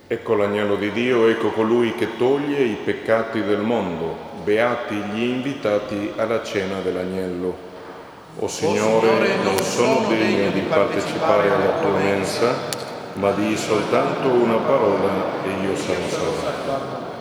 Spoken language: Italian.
Ecco l'agnello di Dio, ecco colui che toglie i peccati del mondo. Beati gli invitati alla cena dell'agnello. O Signore, non sono degno di partecipare alla tua mensa, ma di soltanto una parola e io sarò salvato.